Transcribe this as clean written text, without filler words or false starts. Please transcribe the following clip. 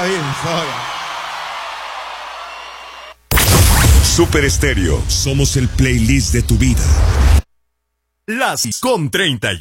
está bien, sola. Super Estéreo. Somos el playlist de tu vida. Las con 30.